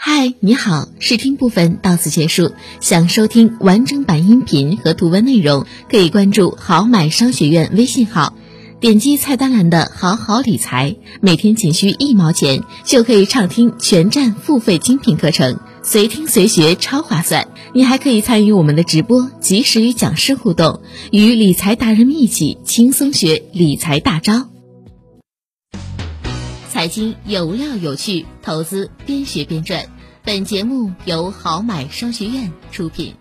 嗨，你好，试听部分到此结束。想收听完整版音频和图文内容，可以关注好买商学院微信号，点击菜单栏的好好理财，每天仅需1毛钱就可以畅听全站付费精品课程，随听随学超划算。你还可以参与我们的直播，及时与讲师互动，与理财达人们一起轻松学理财大招。财经有料有趣，投资边学边赚。本节目由好买商学院出品。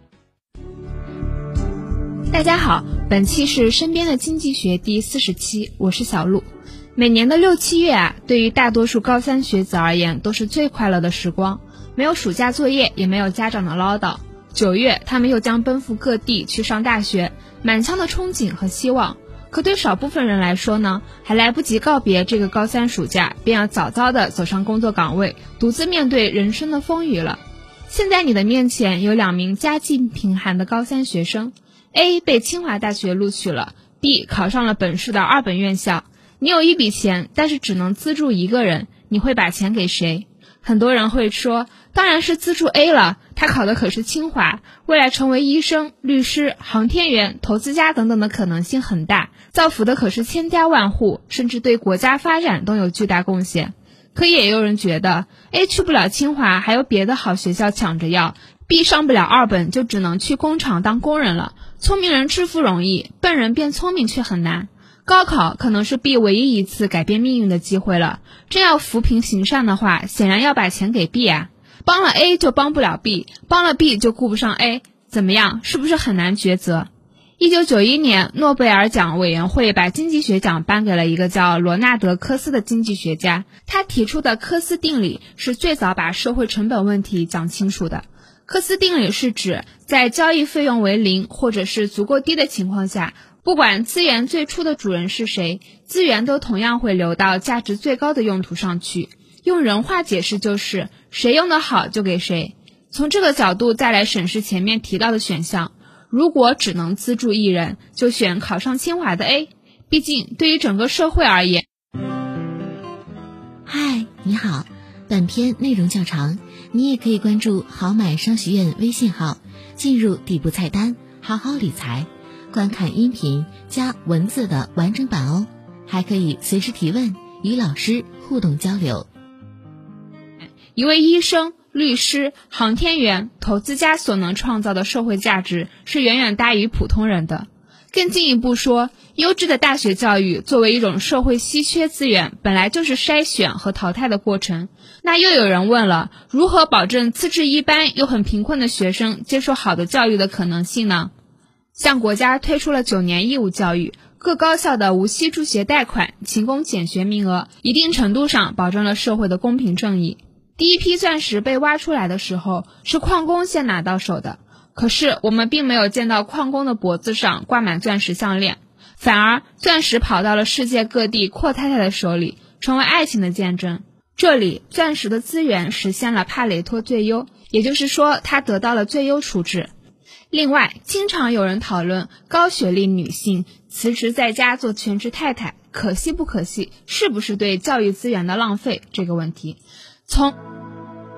大家好，本期是身边的经济学第40期，我是小鹿。每年的6、7月对于大多数高三学子而言都是最快乐的时光，没有暑假作业，也没有家长的唠叨。9月，他们又将奔赴各地去上大学，满腔的憧憬和希望。可对少部分人来说呢，还来不及告别这个高三暑假，便要早早地走上工作岗位，独自面对人生的风雨了。现在你的面前有2名家境贫寒的高三学生， A 被清华大学录取了， B 考上了本市的2本院校。你有一笔钱，但是只能资助一个人，你会把钱给谁？很多人会说，当然是资助 A 了，他考的可是清华，未来成为医生、律师、航天员、投资家等等的可能性很大，造福的可是千家万户，甚至对国家发展都有巨大贡献。可也有人觉得 A 去不了清华，还有别的好学校抢着要， B 上不了2本，就只能去工厂当工人了。聪明人致富容易，笨人变聪明却很难。高考可能是 B 唯一一次改变命运的机会了，真要扶贫行善的话，显然要把钱给 B 啊。帮了 A 就帮不了 B， 帮了 B 就顾不上 A， 怎么样，是不是很难抉择？1991年，诺贝尔奖委员会把经济学奖颁给了一个叫罗纳德·科斯的经济学家，他提出的科斯定理是最早把社会成本问题讲清楚的。科斯定理是指在交易费用为0或者是足够低的情况下，不管资源最初的主人是谁，资源都同样会流到价值最高的用途上去。用人话解释就是谁用得好就给谁。从这个角度再来审视前面提到的选项，如果只能资助一人，就选考上清华的 A， 毕竟对于整个社会而言。 嗨，你好，本篇内容较长，你也可以关注好买商学院微信号，进入底部菜单好好理财，观看音频加文字的完整版哦，还可以随时提问，与老师互动交流。 一位医生、律师、航天员、投资家所能创造的社会价值是远远大于普通人的。更进一步说，优质的大学教育作为一种社会稀缺资源，本来就是筛选和淘汰的过程。那又有人问了，如何保证资质一般又很贫困的学生接受好的教育的可能性呢？像国家推出了9年义务教育，各高校的无息助学贷款、勤工俭学名额，一定程度上保证了社会的公平正义。第一批钻石被挖出来的时候，是矿工先拿到手的，可是我们并没有见到矿工的脖子上挂满钻石项链，反而钻石跑到了世界各地阔太太的手里，成为爱情的见证。这里钻石的资源实现了帕累托最优，也就是说它得到了最优处置。另外，经常有人讨论高学历女性辞职在家做全职太太，可惜不可惜，是不是对教育资源的浪费这个问题。从